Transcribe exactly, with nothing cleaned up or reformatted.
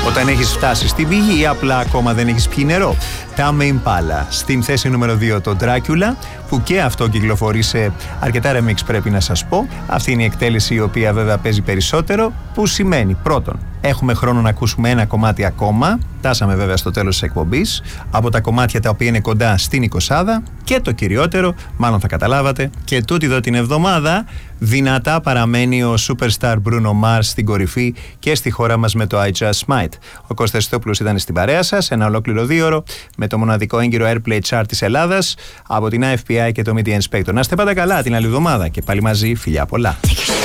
Όταν έχεις φτάσει στην πηγή ή απλά ακόμα δεν έχεις πιει νερό. Tame Impala. Στην θέση νούμερο δύο το Dracula, που και αυτό κυκλοφορεί σε αρκετά remix, πρέπει να σας πω. Αυτή είναι η εκτέλεση η οποία βέβαια παίζει περισσότερο, που σημαίνει πρώτον, έχουμε χρόνο να ακούσουμε ένα κομμάτι ακόμα. Φτάσαμε βέβαια στο τέλος της εκπομπής, από τα κομμάτια τα οποία είναι κοντά στην εικοσάδα, και το κυριότερο, μάλλον θα καταλάβατε, και τούτη εδώ την εβδομάδα δυνατά παραμένει ο Superstar Bruno Mars στην κορυφή και στη χώρα μας με το I Just Might. Ο Κώστας Στόπουλος ήταν στην παρέα σας, ένα ολόκληρο δίωρο με το μοναδικό έγκυρο Airplay Chart της Ελλάδας από την έι εφ πι άι και το Media Inspector. Να είστε πάντα καλά την άλλη εβδομάδα και πάλι μαζί, φιλιά πολλά.